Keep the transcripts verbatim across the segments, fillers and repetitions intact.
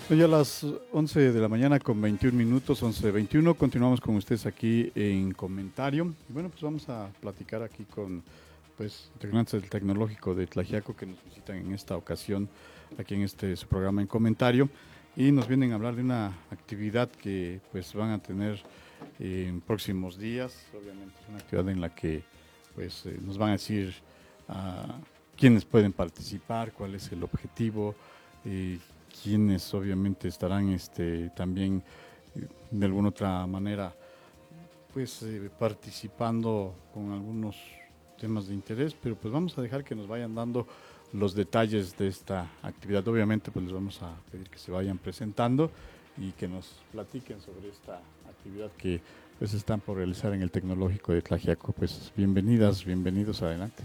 Son ya las once de la mañana con veintiún minutos, once veintiuno. Continuamos con ustedes aquí en comentario. Y bueno, pues vamos a platicar aquí con pues integrantes del Tecnológico de Tlaxiaco que nos visitan en esta ocasión aquí en este su programa en comentario y nos vienen a hablar de una actividad que pues van a tener eh, en próximos días. Obviamente es una actividad en la que pues eh, nos van a decir uh, quiénes pueden participar, cuál es el objetivo, eh, quienes obviamente estarán este, también eh, de alguna otra manera pues eh, participando con algunos temas de interés, pero pues vamos a dejar que nos vayan dando los detalles de esta actividad. Obviamente pues les vamos a pedir que se vayan presentando y que nos platiquen sobre esta actividad que pues están por realizar en el Tecnológico de Tlaxiaco. Pues bienvenidas, bienvenidos, adelante.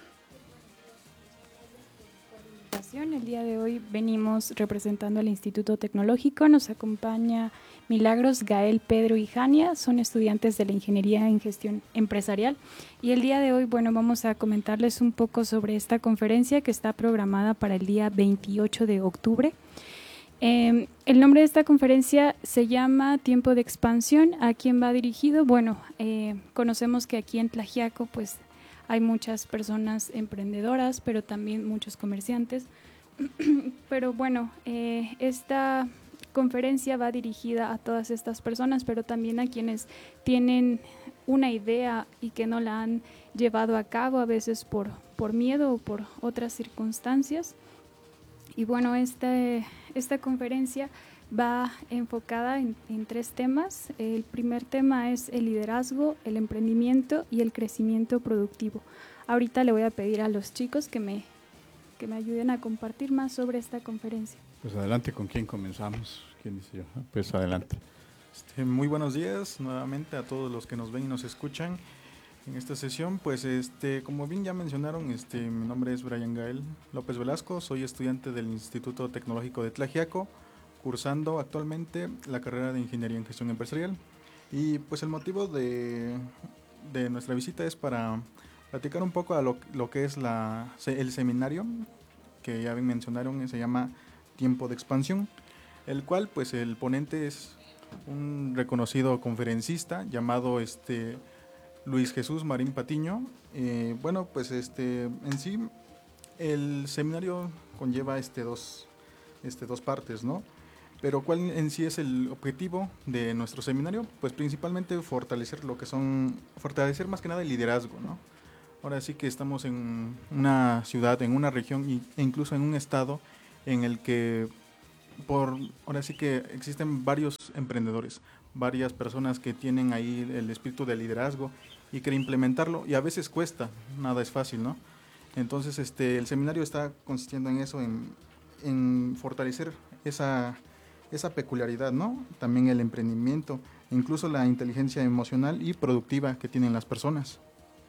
El día de hoy venimos representando al Instituto Tecnológico. Nos acompaña Milagros, Gael, Pedro y Jania. Son estudiantes de la Ingeniería en Gestión Empresarial. Y el día de hoy, bueno, vamos a comentarles un poco sobre esta conferencia que está programada para el día veintiocho de octubre. Eh, el nombre de esta conferencia se llama Tiempo de Expansión. ¿A quién va dirigido? Bueno, eh, conocemos que aquí en Tlaxiaco, pues, hay muchas personas emprendedoras, pero también muchos comerciantes. Pero bueno, eh, esta conferencia va dirigida a todas estas personas, pero también a quienes tienen una idea y que no la han llevado a cabo, a veces por, por miedo o por otras circunstancias. Y bueno, este, esta conferencia va enfocada en, en tres temas. El primer tema es el liderazgo, el emprendimiento y el crecimiento productivo. Ahorita le voy a pedir a los chicos que me, que me ayuden a compartir más sobre esta conferencia. Pues adelante, ¿con quién comenzamos? ¿Quién dice yo? Pues adelante. Este, muy buenos días nuevamente a todos los que nos ven y nos escuchan en esta sesión. Pues este, como bien ya mencionaron, este, mi nombre es Brian Gael López Velasco, soy estudiante del Instituto Tecnológico de Tlaxiaco, cursando actualmente la carrera de Ingeniería en Gestión Empresarial. Y pues el motivo de, de nuestra visita es para platicar un poco a lo, lo que es la, el seminario que ya bien mencionaron, se llama Tiempo de Expansión, el cual pues el ponente es un reconocido conferencista llamado este, Luis Jesús Marín Patiño. Eh, bueno, pues este, en sí el seminario conlleva este, dos, este, dos partes, ¿no? Pero ¿cuál en sí es el objetivo de nuestro seminario? Pues principalmente fortalecer lo que son, fortalecer más que nada el liderazgo, ¿no? Ahora sí que estamos en una ciudad, en una región e incluso en un estado en el que por, ahora sí que existen varios emprendedores, varias personas que tienen ahí el espíritu de liderazgo y quieren implementarlo y a veces cuesta, nada es fácil, ¿no? Entonces este, el seminario está consistiendo en eso, en, en fortalecer esa esa peculiaridad, ¿no? También el emprendimiento, incluso la inteligencia emocional y productiva que tienen las personas.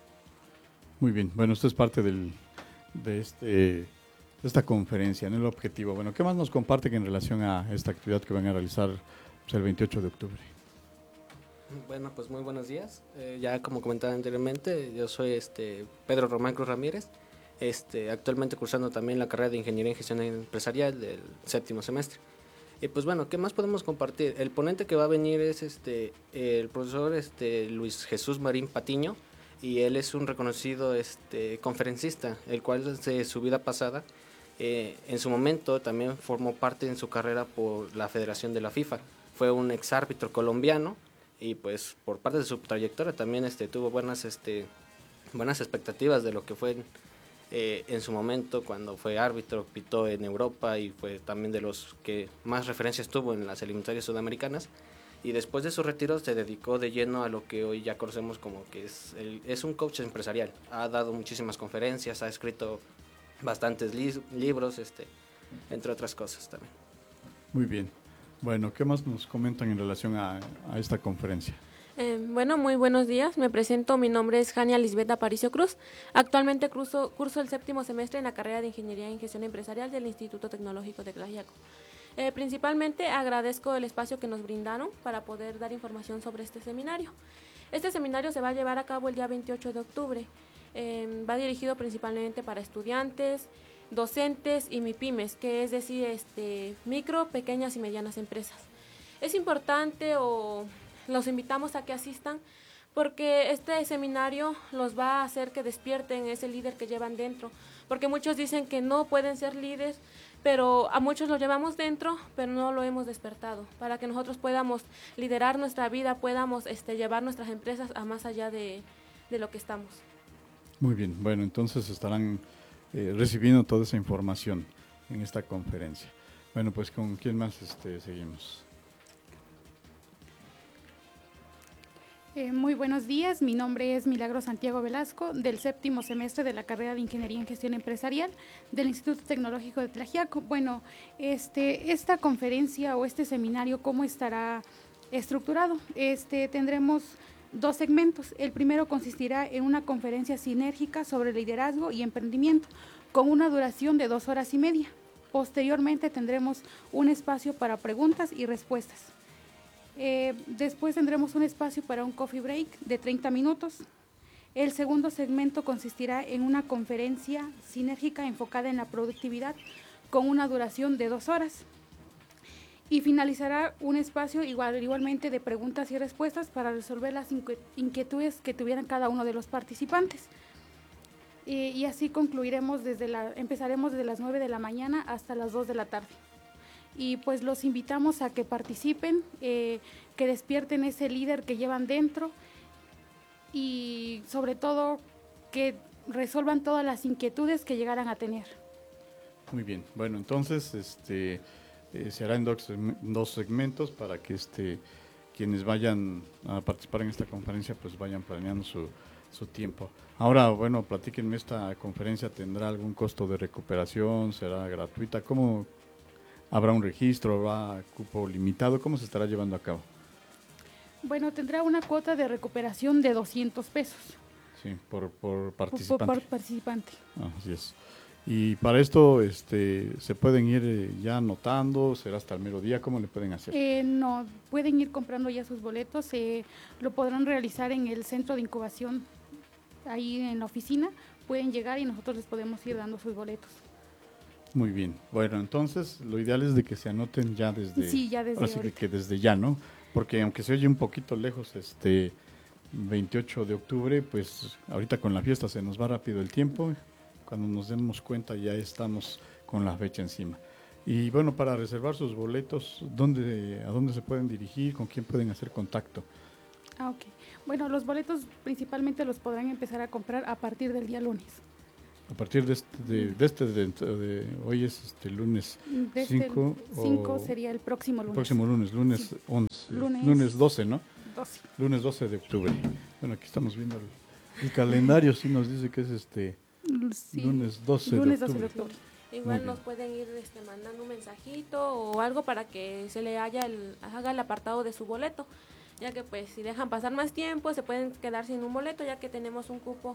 Muy bien, bueno, esto es parte del, de, este, de esta conferencia, ¿no? El objetivo. Bueno, ¿qué más nos comparte que en relación a esta actividad que van a realizar pues, el veintiocho de octubre? Bueno, pues muy buenos días. Eh, ya como comentaba anteriormente, yo soy este Pedro Román Cruz Ramírez, este, actualmente cursando también la carrera de Ingeniería en Gestión Empresarial del séptimo semestre. Y pues bueno, ¿qué más podemos compartir? El ponente que va a venir es este el profesor este Luis Jesús Marín Patiño, y él es un reconocido este conferencista, el cual desde su vida pasada, eh, en su momento también formó parte en su carrera por la Federación de la FIFA. Fue un exárbitro colombiano y pues por parte de su trayectoria también este tuvo buenas este buenas expectativas de lo que fue Eh, en su momento cuando fue árbitro, pitó en Europa y fue también de los que más referencias tuvo en las eliminatorias sudamericanas, y después de su retiro se dedicó de lleno a lo que hoy ya conocemos como que es, el, es un coach empresarial. Ha dado muchísimas conferencias, ha escrito bastantes li- libros, este, entre otras cosas también. Muy bien, bueno, ¿qué más nos comentan en relación a, a esta conferencia? Eh, bueno, muy buenos días. Me presento, mi nombre es Jania Lisbeth Aparicio Cruz. Actualmente curso, curso el séptimo semestre en la carrera de Ingeniería en Gestión Empresarial del Instituto Tecnológico de Tlaxiaco. Eh, principalmente agradezco el espacio que nos brindaron para poder dar información sobre este seminario. Este seminario se va a llevar a cabo el día veintiocho de octubre. Eh, va dirigido principalmente para estudiantes, docentes y MIPYMES, que es decir, este, micro, pequeñas y medianas empresas. Es importante o los invitamos a que asistan porque este seminario los va a hacer que despierten ese líder que llevan dentro, porque muchos dicen que no pueden ser líderes, pero a muchos lo llevamos dentro, pero no lo hemos despertado, para que nosotros podamos liderar nuestra vida, podamos este, llevar nuestras empresas a más allá de, de lo que estamos. Muy bien, bueno, entonces estarán eh, recibiendo toda esa información en esta conferencia. Bueno, pues ¿con quién más este, seguimos? Eh, muy buenos días, mi nombre es Milagros Santiago Velasco, del séptimo semestre de la carrera de Ingeniería en Gestión Empresarial del Instituto Tecnológico de Tlaxiaco. Bueno, este, esta conferencia o este seminario, ¿cómo estará estructurado? Este, tendremos dos segmentos. El primero consistirá en una conferencia sinérgica sobre liderazgo y emprendimiento, con una duración de dos horas y media. Posteriormente tendremos un espacio para preguntas y respuestas. Eh, después tendremos un espacio para un coffee break de treinta minutos. El segundo segmento consistirá en una conferencia sinérgica enfocada en la productividad con una duración de dos horas. Y finalizará un espacio igual, igualmente de preguntas y respuestas para resolver las inquietudes que tuvieran cada uno de los participantes. Eh, y así concluiremos desde la, empezaremos desde las nueve de la mañana hasta las dos de la tarde. Y pues los invitamos a que participen, eh, que despierten ese líder que llevan dentro y sobre todo que resuelvan todas las inquietudes que llegaran a tener. Muy bien, bueno, entonces este, eh, se hará en dos, dos segmentos para que este, quienes vayan a participar en esta conferencia pues vayan planeando su, su tiempo. Ahora, bueno, platíquenme, ¿esta conferencia tendrá algún costo de recuperación? ¿Será gratuita? ¿Cómo? ¿Habrá un registro? ¿Habrá cupo limitado? ¿Cómo se estará llevando a cabo? Bueno, tendrá una cuota de recuperación de doscientos pesos. Sí, por, por participante. Por, por participante. Ah, así es. Y para esto este, se pueden ir eh, ya anotando, será hasta el mero día, ¿cómo le pueden hacer? Eh, no, pueden ir comprando ya sus boletos, eh, lo podrán realizar en el centro de incubación, ahí en la oficina, pueden llegar y nosotros les podemos ir dando sus boletos. Muy bien, bueno, entonces lo ideal es de que se anoten ya desde, sí, ya desde ahora sí que, que desde ya, ¿no? Porque aunque se oye un poquito lejos, este veintiocho de octubre, pues ahorita con la fiesta se nos va rápido el tiempo, cuando nos demos cuenta ya estamos con la fecha encima. Y bueno, para reservar sus boletos, ¿dónde, ¿a dónde se pueden dirigir? ¿Con quién pueden hacer contacto? Ah, ok. Bueno, los boletos principalmente los podrán empezar a comprar a partir del día lunes. A partir de este, de, de este de, de, hoy es este lunes cinco. cinco sería el próximo lunes. El próximo lunes, lunes sí. once. Lunes, lunes doce, ¿no? doce. Lunes doce de octubre. Bueno, aquí estamos viendo el, el calendario, sí nos dice que es este sí. lunes doce lunes de octubre. doce de octubre. Igual nos pueden ir este, mandando un mensajito o algo para que se le haya el, haga el apartado de su boleto, ya que pues si dejan pasar más tiempo se pueden quedar sin un boleto, ya que tenemos un cupo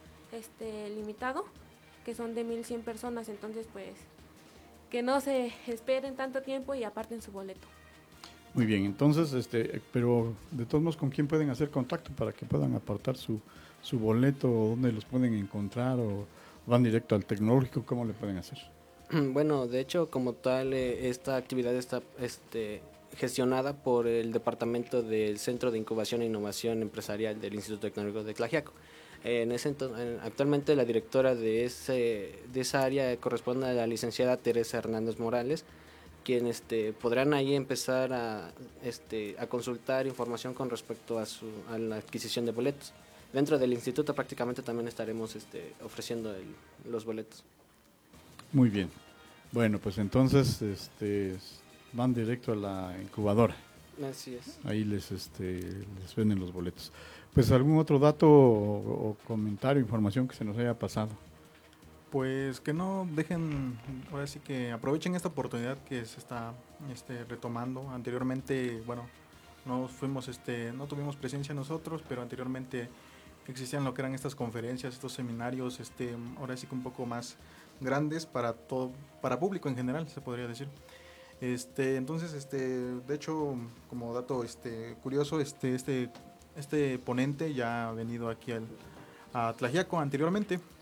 este limitado, que son de mil cien personas, entonces pues que no se esperen tanto tiempo y aparten su boleto. Muy bien, entonces, este, pero de todos modos, ¿con quién pueden hacer contacto para que puedan apartar su, su boleto? ¿O dónde los pueden encontrar? ¿O van directo al tecnológico? ¿Cómo le pueden hacer? Bueno, de hecho, como tal, eh, esta actividad está este, gestionada por el Departamento del Centro de Incubación e Innovación Empresarial del Instituto Tecnológico de Tlaxiaco. Eh, en ese entonces, actualmente la directora de, ese, de esa área corresponde a la licenciada Teresa Hernández Morales, quien este, podrán ahí empezar a, este, a consultar información con respecto a, su, a la adquisición de boletos. Dentro del instituto prácticamente también estaremos este, ofreciendo el, los boletos. Muy bien. Bueno, pues entonces este, van directo a la incubadora. Así es. Ahí les, este, les venden los boletos. Pues algún otro dato o, o comentario, información que se nos haya pasado. Pues que no dejen, ahora sí que aprovechen esta oportunidad que se está este, retomando. Anteriormente, bueno, no fuimos, este, no tuvimos presencia nosotros, pero anteriormente existían lo que eran estas conferencias, estos seminarios, este, ahora sí que un poco más grandes para todo, para público en general, se podría decir. Este, entonces, este, de hecho, como dato, este, curioso, este, este, este ponente ya ha venido aquí al, a Tlaxiaco anteriormente.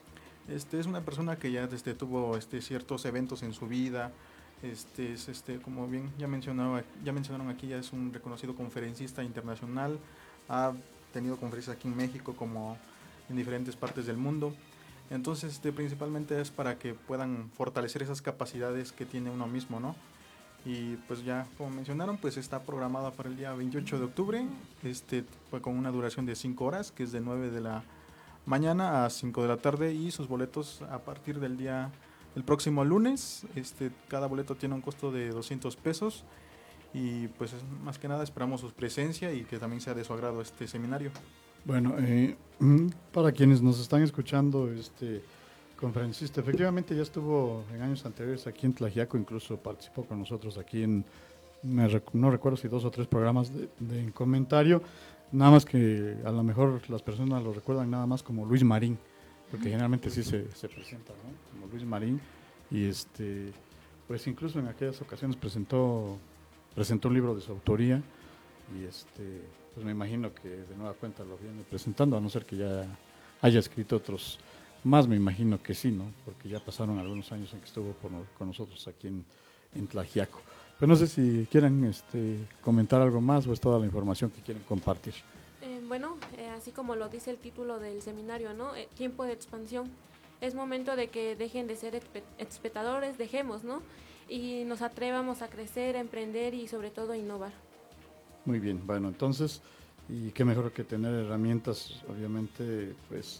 Este, es una persona que ya este, tuvo este, ciertos eventos en su vida. Este, es, este, como bien ya, mencionaba, ya mencionaron aquí, ya es un reconocido conferencista internacional. Ha tenido conferencias aquí en México como en diferentes partes del mundo. Entonces, este, principalmente es para que puedan fortalecer esas capacidades que tiene uno mismo, ¿no? Y pues ya, como mencionaron, pues está programada para el día veintiocho de octubre, este, pues con una duración de cinco horas, que es de nueve de la mañana a cinco de la tarde, y sus boletos a partir del día, el próximo lunes, este, cada boleto tiene un costo de doscientos pesos, y pues más que nada esperamos su presencia y que también sea de su agrado este seminario. Bueno, eh, para quienes nos están escuchando, este conferencista, efectivamente ya estuvo en años anteriores aquí en Tlaxiaco, incluso participó con nosotros aquí en, me rec- no recuerdo si dos o tres programas de, de en comentario, nada más que a lo mejor las personas lo recuerdan nada más como Luis Marín, porque generalmente sí se, se presenta, ¿no? Como Luis Marín, y este, pues incluso en aquellas ocasiones presentó, presentó un libro de su autoría, y este, pues me imagino que de nueva cuenta lo viene presentando, a no ser que ya haya escrito otros más, me imagino que sí, ¿no? Porque ya pasaron algunos años en que estuvo por, con nosotros aquí en, en Tlaxiaco. Pero no sé si quieren este, comentar algo más o es toda la información que quieren compartir. Eh, bueno, eh, así como lo dice el título del seminario, ¿no? Eh, tiempo de expansión. Es momento de que dejen de ser expe- espectadores, dejemos, ¿no? Y nos atrevamos a crecer, a emprender y sobre todo a innovar. Muy bien, bueno, entonces, y qué mejor que tener herramientas, obviamente, pues,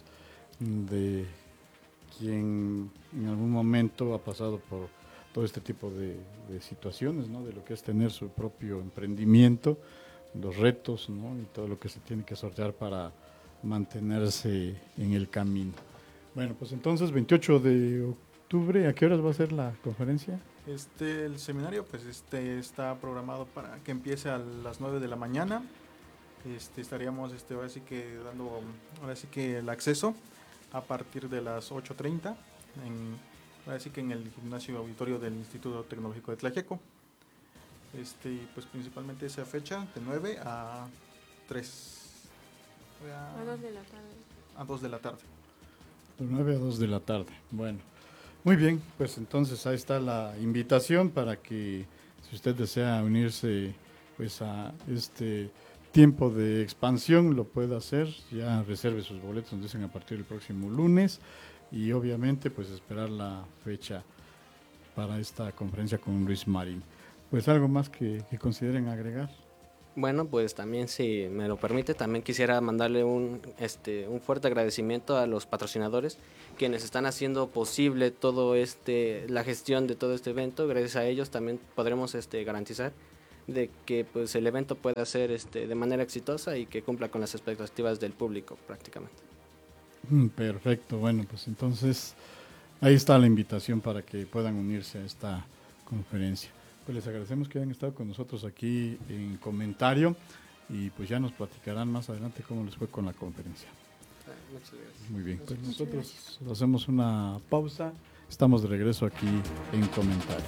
de quien en algún momento ha pasado por todo este tipo de, de situaciones, ¿no? De lo que es tener su propio emprendimiento, los retos, ¿no? Y todo lo que se tiene que sortear para mantenerse en el camino. Bueno, pues entonces, veintiocho de octubre, ¿a qué horas va a ser la conferencia? Este, el seminario pues este está programado para que empiece a las nueve de la mañana. Este, estaríamos este, ahora sí que dando ahora sí que el acceso a partir de las ocho treinta, en, ahora sí que en el gimnasio auditorio del Instituto Tecnológico de Tlaxiaco. Este, y pues principalmente esa fecha de nueve a tres. A, A dos de la tarde. A dos de la tarde. De nueve a dos de la tarde, bueno. Muy bien, pues entonces ahí está la invitación para que si usted desea unirse pues a este tiempo de expansión lo pueda hacer, ya reserve sus boletos, nos dicen a partir del próximo lunes y obviamente pues esperar la fecha para esta conferencia con Luis Marín. Pues algo más que, que consideren agregar. Bueno, pues también, si me lo permite, también quisiera mandarle un, este, un fuerte agradecimiento a los patrocinadores, quienes están haciendo posible todo este, la gestión de todo este evento. Gracias a ellos también podremos este, garantizar de que pues, el evento pueda ser este, de manera exitosa y que cumpla con las expectativas del público prácticamente. Perfecto, bueno, pues entonces ahí está la invitación para que puedan unirse a esta conferencia. Pues les agradecemos que hayan estado con nosotros aquí en comentario y pues ya nos platicarán más adelante cómo les fue con la conferencia. Muchas gracias. Muy bien, pues nosotros hacemos una pausa, estamos de regreso aquí en comentario.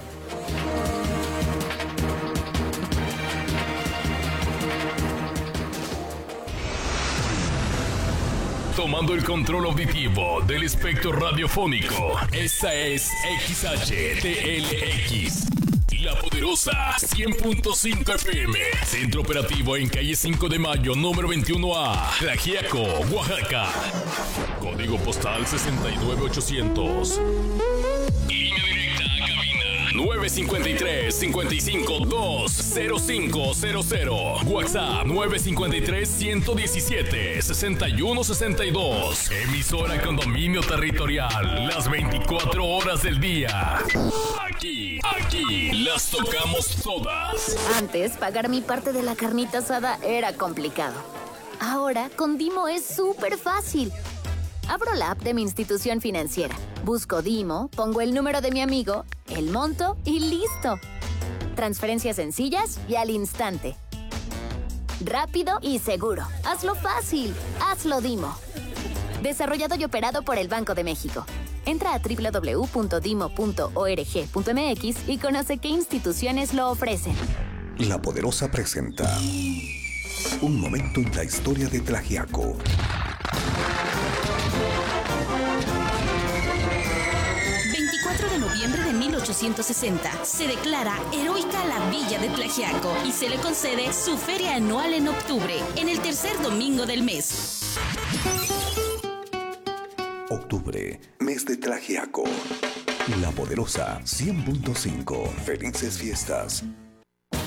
Tomando el control auditivo del espectro radiofónico, esta es X H T L X. La Poderosa cien punto cinco F M. Centro operativo en calle cinco de mayo, número veintiuno A, Tlaxiaco, Oaxaca. Código postal sesenta y nueve ochocientos. Línea directa a cabina nueve cinco tres, cinco cinco dos, cero cinco cero cero. WhatsApp nueve cinco tres, uno uno siete, seis uno seis dos. Emisora con dominio territorial las veinticuatro horas del día. Aquí, aquí las tocamos todas. Antes, pagar mi parte de la carnita asada era complicado. Ahora, con Dimo es súper fácil. Abro la app de mi institución financiera, busco Dimo, pongo el número de mi amigo, el monto y listo. Transferencias sencillas y al instante. Rápido y seguro. Hazlo fácil. Hazlo Dimo. Desarrollado y operado por el Banco de México. Entra a doble u doble u doble u punto dimo punto org punto m x y conoce qué instituciones lo ofrecen. La Poderosa presenta un momento en la historia de Tlaxiaco. ochocientos sesenta, se declara heroica a la villa de Tlaxiaco y se le concede su feria anual en octubre, en el tercer domingo del mes. Octubre, mes de Tlaxiaco. La Poderosa cien punto cinco. Felices fiestas.